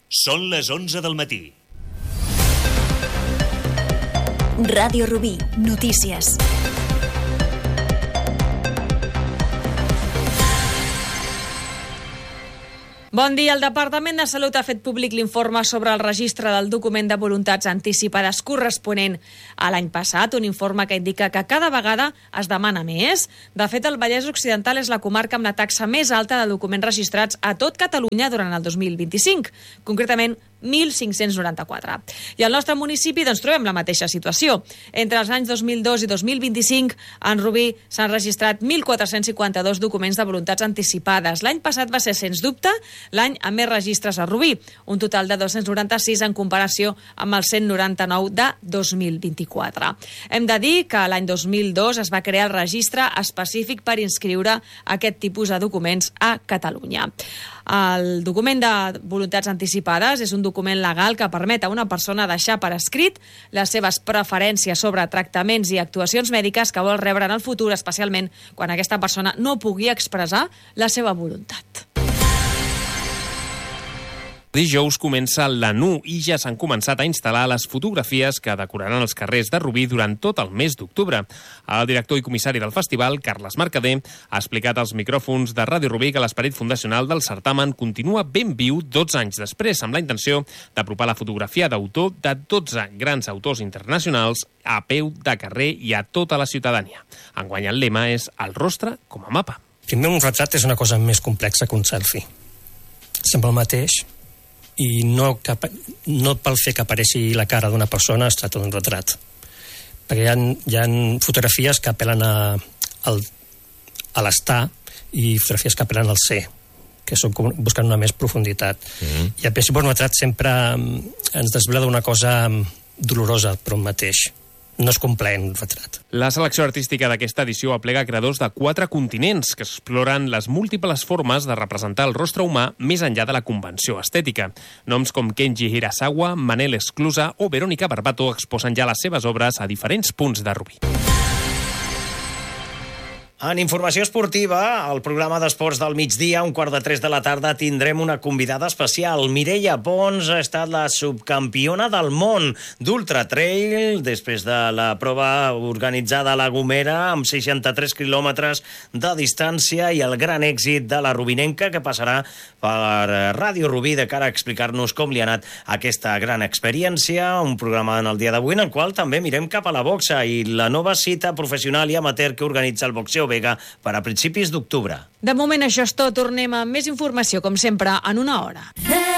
Són les 11 del matí. Ràdio Rubí, notícies. Bon dia. El Departament de Salut ha fet públic l'informe sobre el registre del document de voluntats anticipades corresponent a l'any passat, un informe que indica que cada vegada es demana més. De fet, el Vallès Occidental és la comarca amb la taxa més alta de documents registrats a tot Catalunya durant el 2025, concretament 1.594. I al nostre municipi trobem la mateixa situació. Entre els anys 2002 i 2025, en Rubí s'han registrat 1.452 documents de voluntats anticipades. L'any passat va ser, sens dubte, l'any amb més registres a Rubí, un total de 296 en comparació amb els 199 de 2024. Hem de dir que l'any 2002 es va crear el registre específic per inscriure aquest tipus de documents a Catalunya. El document de voluntats anticipades és un document legal que permet a una persona deixar per escrit les seves preferències sobre tractaments i actuacions mèdiques que vol rebre en el futur, especialment quan aquesta persona no pugui expressar la seva voluntat. Dijous comença l'ANU i ja s'han començat a instal·lar les fotografies que decoraran els carrers de Rubí durant tot el mes d'octubre. El director i comissari del festival, Carles Mercader, ha explicat als micròfons de Ràdio Rubí que l'esperit fundacional del certamen continua ben viu 12 anys després, amb la intenció d'apropar la fotografia d'autor de 12 grans autors internacionals a peu de carrer i a tota la ciutadania. Enguany el lema és el rostre com a mapa. Primer, un retrat és una cosa més complexa que un selfie. Sembla el mateix, i no pel fet que apareixi la cara d'una persona es tracta d'un retrat. Perquè hi ha fotografies que apel·len a l'estar i fotografies que apel·len al ser, que són buscant una més profunditat. I el principi d'un retrat sempre ens desvela d'una cosa dolorosa per un mateix. No es compleix un retrat. La selecció artística d'aquesta edició aplega creadors de 4 continents que exploren les múltiples formes de representar el rostre humà més enllà de la convenció estètica. Noms com Kenji Hirasawa, Manel Esclusa o Verónica Barbato exposen ja les seves obres a diferents punts de Rubí. En informació esportiva, al programa d'esports del migdia, 2:45 de la tarda, tindrem una convidada especial. Mireia Pons ha estat la subcampiona del món d'Ultra Trail després de la prova organitzada a La Gomera amb 63 quilòmetres de distància i el gran èxit de la rubinenca que passarà per Ràdio Rubí de cara a explicar-nos com li ha anat aquesta gran experiència. Un programa en el dia d'avui en el qual també mirem cap a la boxa i la nova cita professional i amateur que organitza el Boxeo Vega per a principis d'octubre. De moment això és tot. Tornem amb més informació, com sempre, en una hora.